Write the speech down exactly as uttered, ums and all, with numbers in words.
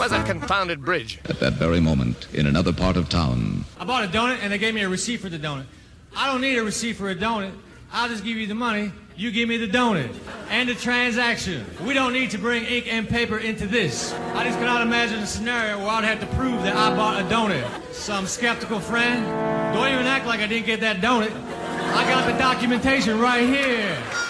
Where's that confounded bridge? At that very moment, in another part of town. I bought a donut, and they gave me a receipt for the donut. I don't need a receipt for a donut. I'll just give you the money. You give me the donut. And the transaction. We don't need to bring ink and paper into this. I just cannot imagine a scenario where I'd have to prove that I bought a donut. Some skeptical friend. Don't even act like I didn't get that donut. I got the documentation right here.